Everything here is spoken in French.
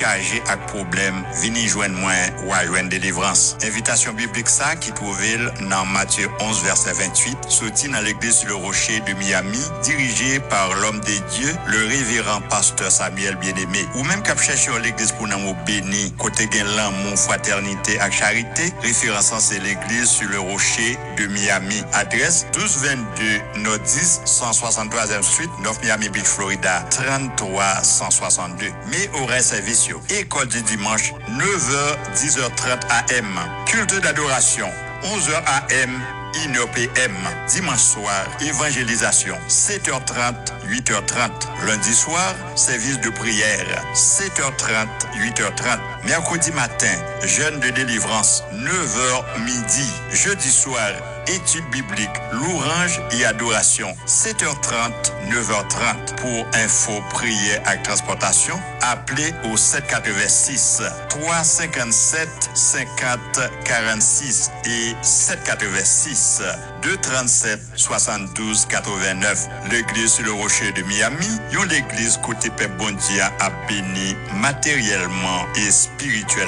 chargé avec problème, vini joindre moi ou à joindre délivrance. Invitation biblique ça qui trouve dans Matthieu 11 verset 28, sorti dans l'église sur le rocher de Miami, dirigé par l'homme de Dieu, le révérend pasteur Samuel Bien-Aimé. Ou même cap chercher l'église pour nous béni, côté gain l'amour, fraternité et charité, référençant c'est l'église sur le rocher de Miami. Adresse 1222 Nord 10 163e Suite, 9 Miami Beach, Florida 33 162. Mais horaire service école du dimanche 9h 10h30 AM. Culte d'adoration 11h AM 1h PM. Dimanche soir, évangélisation 7h30 8h30. Lundi soir, service de prière 7h30 8h30. Mercredi matin, jeûne de délivrance 9h midi. Jeudi soir, études bibliques, louange et adoration 7h30 9h30. Pour info, prière et transportation, appelez au 786 357 50 46 et 786 237 72 89. L'église sur le rocher de Miami, yon l'église côté Pep Bondia a béni matériellement et spirituellement.